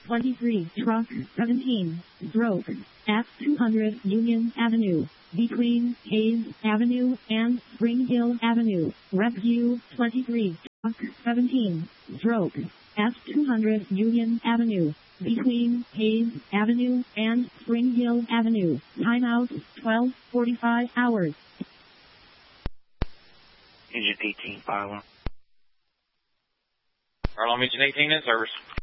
23, truck 17, stroke, at 200 Union Avenue, between Hayes Avenue and Spring Hill Avenue, rescue 23, truck 17, stroke, at 200 Union Avenue, between Hayes Avenue and Spring Hill Avenue, timeout 12:45 hours. Engine 18, fire alarm. Alarm Engine 18 in service.